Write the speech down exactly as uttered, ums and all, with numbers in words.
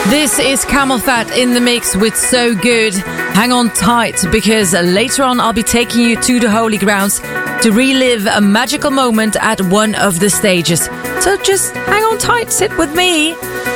This is Camel Fat in the mix with So Good. Hang on tight, because later on I'll be taking you to the Holy Grounds to relive a magical moment at one of the stages. So just hang on tight, sit with me.